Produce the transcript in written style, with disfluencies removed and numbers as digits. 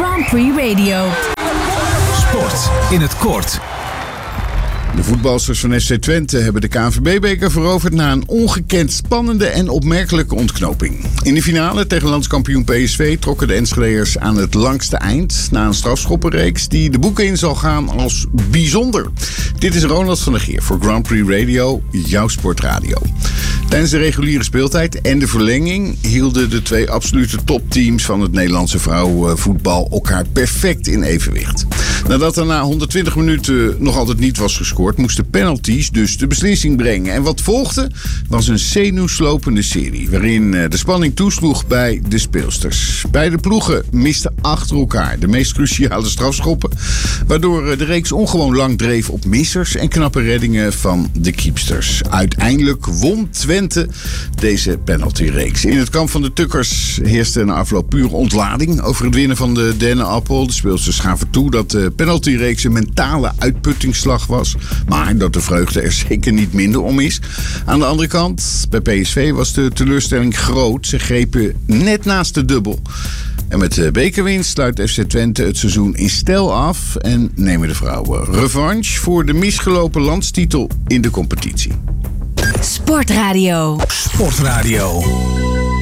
Grand Prix Radio. Sport in het kort. De voetbalsters van FC Twente hebben de KNVB-beker veroverd na een ongekend spannende en opmerkelijke ontknoping. In de finale tegen landskampioen PSV trokken de Enschedeërs aan het langste eind na een strafschoppenreeks die de boeken in zal gaan als bijzonder. Dit is Ronald van der Geer voor Grand Prix Radio, jouw sportradio. Tijdens de reguliere speeltijd en de verlenging hielden de twee absolute topteams van het Nederlandse vrouwenvoetbal elkaar perfect in evenwicht. Nadat er na 120 minuten nog altijd niet was gescoord, moesten penalties dus de beslissing brengen. En wat volgde was een zenuwslopende serie waarin de spanning toesloeg bij de speelsters. Beide ploegen misten achter elkaar de meest cruciale strafschoppen, waardoor de reeks ongewoon lang dreef op missers en knappe reddingen van de keepsters. Uiteindelijk won Twente deze penaltyreeks. In het kamp van de Tukkers heerste na afloop pure ontlading over het winnen van de dennenappel. De speelsters gaven toe dat de penaltyreeks een mentale uitputtingsslag was, maar dat de vreugde er zeker niet minder om is. Aan de andere kant, bij PSV was de teleurstelling groot. Ze grepen net naast de dubbel. En met de bekerwinst sluit FC Twente het seizoen in stijl af en nemen de vrouwen revanche voor de misgelopen landstitel in de competitie. Sportradio. Sportradio.